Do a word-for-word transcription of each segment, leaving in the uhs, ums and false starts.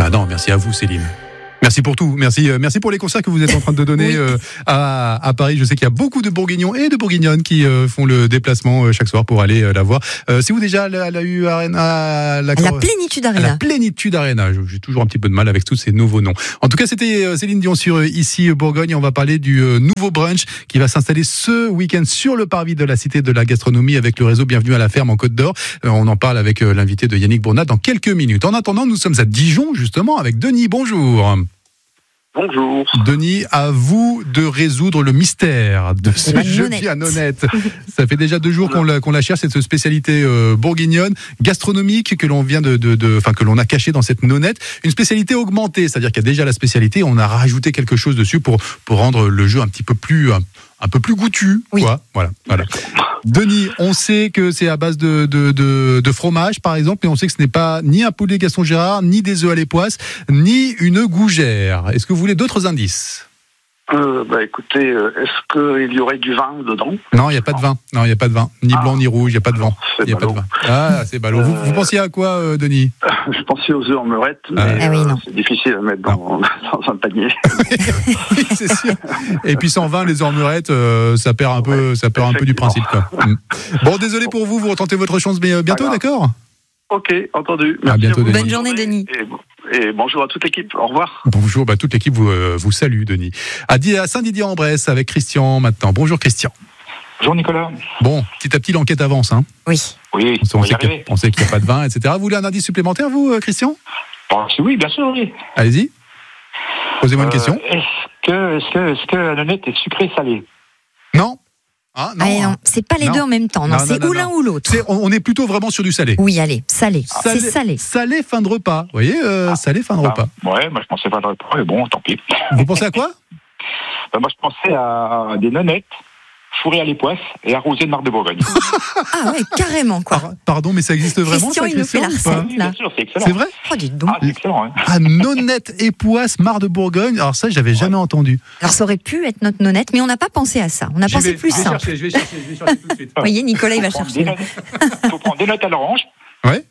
Bah non, merci à vous Céline. Merci pour tout, merci, euh, merci pour les conseils que vous êtes en train de donner oui. euh, à, à Paris. Je sais qu'il y a beaucoup de Bourguignons et de Bourguignonnes qui euh, font le déplacement euh, chaque soir pour aller euh, la voir. Euh, c'est où déjà à la, à la U Arena, à la, à la Plénitude Arena. À la Plénitude Arena. J'ai toujours un petit peu de mal avec tous ces nouveaux noms. En tout cas, c'était euh, Céline Dion sur euh, ici Bourgogne. Et on va parler du euh, nouveau brunch qui va s'installer ce week-end sur le parvis de la Cité de la Gastronomie avec le réseau Bienvenue à la Ferme en Côte d'Or. Euh, on en parle avec euh, l'invité de Yannick Bournat dans quelques minutes. En attendant, nous sommes à Dijon justement avec Denis. Bonjour. Bonjour. Denis, à vous de résoudre le mystère de ce jeu à nonnette. Ça fait déjà deux jours qu'on la, qu'on la cherche, cette spécialité euh, bourguignonne, gastronomique, que l'on vient de, de, de, enfin, que l'on a caché dans cette nonnette. Une spécialité augmentée, c'est-à-dire qu'il y a déjà la spécialité, on a rajouté quelque chose dessus pour, pour rendre le jeu un petit peu plus, un, un peu plus goûtu. Oui. Quoi. Voilà, voilà. Denis, on sait que c'est à base de, de, de, de fromage, par exemple, mais on sait que ce n'est pas ni un poulet Gaston Gérard, ni des œufs à l'époisse, ni une gougère. Est-ce que vous voulez d'autres indices ? euh, bah, Écoutez, euh, est-ce qu'il y aurait du vin dedans ? Non, il n'y a pas de vin. Non, il n'y a pas de vin. Ni blanc, ah. ni rouge, il n'y a pas de vin. C'est y a pas de vin. Ah, c'est ballot. Euh... Vous, vous pensiez à quoi, euh, Denis ? Je pensais aux œufs en meurette, mais ah oui, euh, c'est difficile à mettre dans, dans un panier. Oui, c'est sûr. Et puis sans vin, les œufs en meurette, euh, ça perd un peu, ouais, ça perd un peu du principe, quoi. Bon, désolé pour vous, vous retentez votre chance, mais euh, bientôt, d'accord ? Ok, entendu. Merci à bientôt, à vous. Bonne journée, Denis. Et, et bonjour à toute l'équipe. Au revoir. Bonjour, bah, toute l'équipe vous, euh, vous salue, Denis. À, à Saint-Didier-en-Bresse avec Christian maintenant. Bonjour, Christian. Bonjour, Nicolas. Bon, petit à petit, l'enquête avance. Hein. Oui. Oui, on, on, sait qu'il y a, on sait qu'il n'y a pas de vin, et cetera. Vous voulez un indice supplémentaire, vous, Christian ? Oui, bien sûr, oui. Allez-y. Posez-moi euh, une question. Est-ce que, est-ce que, est-ce que la nonnette est sucrée-salée ? Non. Ah non, allez, non, c'est pas les non. deux en même temps, non, non c'est non, ou non, l'un ou l'autre. C'est, on, on est plutôt vraiment sur du salé. Oui, allez, salé, ah. c'est salé. Salé fin de repas, vous voyez, euh, ah. salé fin de ah. repas. Ouais, moi je pensais fin de repas, mais bon, tant pis. Vous pensez à quoi ? ben, Moi je pensais à des nonnettes fourrées à l'époisse et arrosées de marc de Bourgogne. Ah ouais, carrément quoi. Par, pardon, mais ça existe vraiment Christian, ça, il nous fait la recette, oui, là. Bien sûr, c'est excellent. C'est vrai ? Oh, dites donc. Ah, c'est excellent, hein. Ah, nonnette époisse marc de Bourgogne, alors ça, j'avais ouais. jamais entendu. Alors ça aurait pu être notre nonnette, mais on n'a pas pensé à ça. On a je pensé vais, plus je vais simple. Chercher, je vais chercher, je vais chercher tout de suite. Vous voyez, Nicolas, il va chercher. Il faut prendre des notes à l'orange. Ouais.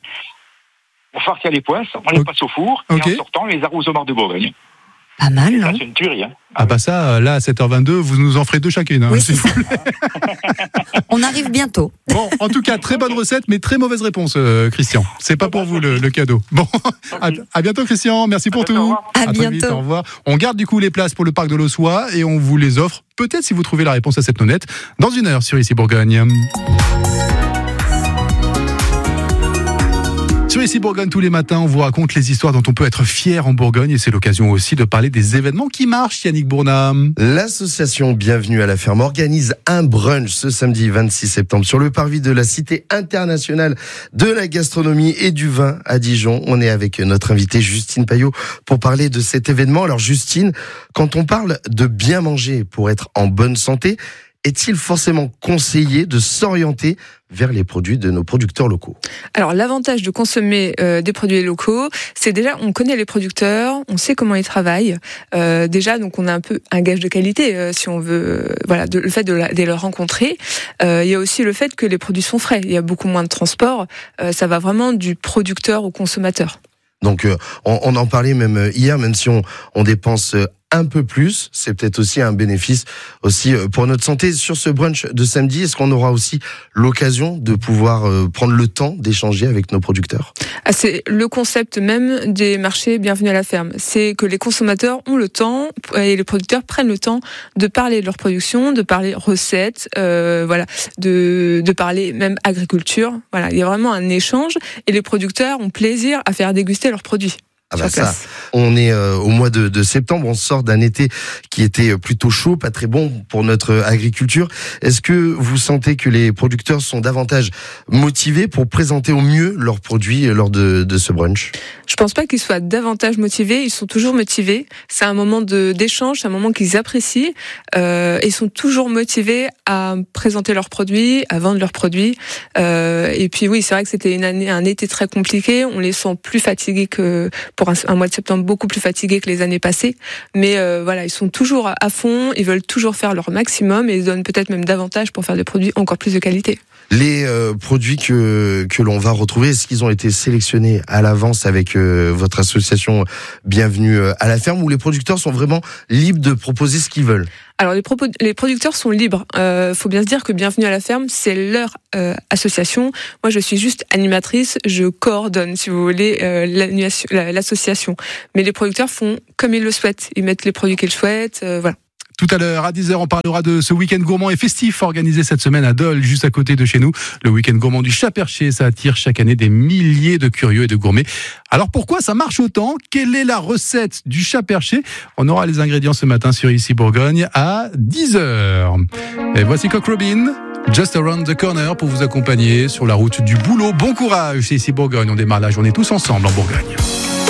On farcit à l'époisse, on les okay. passe au four, okay. et en sortant, on les arrose au marc de Bourgogne. Pas mal, non ? C'est une tuerie, hein. Ah bah ça, là, à sept heures vingt-deux, vous nous en ferez deux chacune. Hein, oui, c'est ça. On arrive bientôt. Bon, en tout cas, très bonne recette, mais très mauvaise réponse, euh, Christian. C'est pas pour vous le, le cadeau. Bon, à, à bientôt, Christian. Merci pour tout. À, à bientôt. Vite, au revoir. On garde du coup les places pour le parc de l'Ossois et on vous les offre, peut-être si vous trouvez la réponse à cette nonnette, dans une heure sur Ici Bourgogne. Sur Ici Bourgogne, tous les matins, on vous raconte les histoires dont on peut être fier en Bourgogne et c'est l'occasion aussi de parler des événements qui marchent, Yannick Bournat. L'association Bienvenue à la Ferme organise un brunch ce samedi vingt-six septembre sur le parvis de la Cité internationale de la gastronomie et du vin à Dijon. On est avec notre invitée Justine Payot pour parler de cet événement. Alors Justine, quand on parle de bien manger pour être en bonne santé, est-il forcément conseillé de s'orienter vers les produits de nos producteurs locaux? Alors l'avantage de consommer euh, des produits locaux, c'est déjà on connaît les producteurs, on sait comment ils travaillent. Euh, déjà donc on a un peu un gage de qualité euh, si on veut. Euh, voilà, de, le fait de, la, de les rencontrer. Euh, il y a aussi le fait que les produits sont frais. Il y a beaucoup moins de transport. Euh, ça va vraiment du producteur au consommateur. Donc euh, on, on en parlait même hier, même si on, on dépense un peu plus, c'est peut-être aussi un bénéfice aussi pour notre santé. Sur ce brunch de samedi, est-ce qu'on aura aussi l'occasion de pouvoir prendre le temps d'échanger avec nos producteurs ? Ah, c'est le concept même des marchés Bienvenue à la Ferme. C'est que les consommateurs ont le temps et les producteurs prennent le temps de parler de leur production, de parler recettes, euh, voilà, de, de parler même agriculture. Voilà, il y a vraiment un échange et les producteurs ont plaisir à faire déguster leurs produits. Ah bah ça, on est euh, au mois de, de septembre, on sort d'un été qui était plutôt chaud, pas très bon pour notre agriculture. Est-ce que vous sentez que les producteurs sont davantage motivés pour présenter au mieux leurs produits lors de, de ce brunch ? Je pense pas qu'ils soient davantage motivés, ils sont toujours motivés. C'est un moment de, d'échange, c'est un moment qu'ils apprécient. Euh, ils sont toujours motivés à présenter leurs produits, à vendre leurs produits. Euh, et puis oui, c'est vrai que c'était une année, un été très compliqué. On les sent plus fatigués que pour un, un mois de septembre, beaucoup plus fatigués que les années passées. Mais euh, voilà, ils sont toujours à fond. Ils veulent toujours faire leur maximum et ils donnent peut-être même davantage pour faire des produits encore plus de qualité. Les euh, produits que que l'on va retrouver, est-ce qu'ils ont été sélectionnés à l'avance avec euh, votre association Bienvenue à la ferme, ou les producteurs sont vraiment libres de proposer ce qu'ils veulent? Alors les, propos, les producteurs sont libres. Il euh, faut bien se dire que Bienvenue à la ferme, c'est leur euh, association. Moi, je suis juste animatrice, je coordonne, si vous voulez, euh, l'association. Mais les producteurs font comme ils le souhaitent. Ils mettent les produits qu'ils souhaitent, euh, voilà. Tout à l'heure, à dix heures, on parlera de ce week-end gourmand et festif organisé cette semaine à Dole, juste à côté de chez nous. Le week-end gourmand du Chat Perché, ça attire chaque année des milliers de curieux et de gourmets. Alors pourquoi ça marche autant? Quelle est la recette du Chat Perché? On aura les ingrédients ce matin sur Ici Bourgogne à dix heures. Et voici Cock Robin, Just Around the Corner, pour vous accompagner sur la route du boulot. Bon courage, c'est Ici Bourgogne. On démarre la journée tous ensemble en Bourgogne.